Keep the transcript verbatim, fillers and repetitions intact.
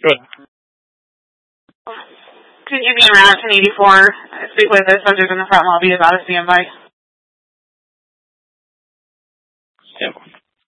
Good. Can you be around ten eighty-four? Speak with the subject in the front lobby about a standby. Stand by.